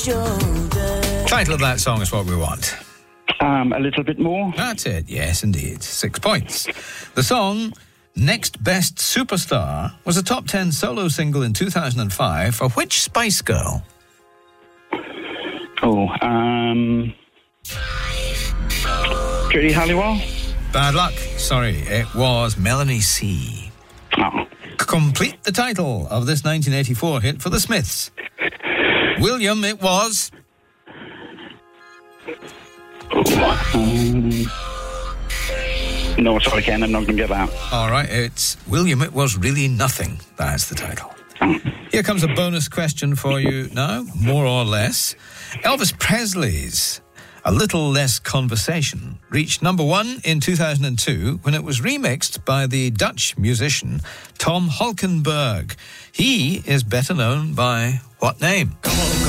Title of that song is what we want. A Little Bit More. That's it, yes indeed. 6 points. The song Next Best Superstar was a top 10 solo single in 2005 for which Spice Girl? Judy Halliwell. Bad luck. Sorry, it was Melanie C. Oh. Complete the title of this 1984 hit for the Smiths. William, it was... No, sorry, Ken, I'm not going to get that. All right, it's William, it was really nothing. That's the title. Here comes a bonus question for you now, more or less. Elvis Presley's A Little Less Conversation reached number 1 in 2002 when it was remixed by the Dutch musician Tom Holkenborg. He is better known by what name?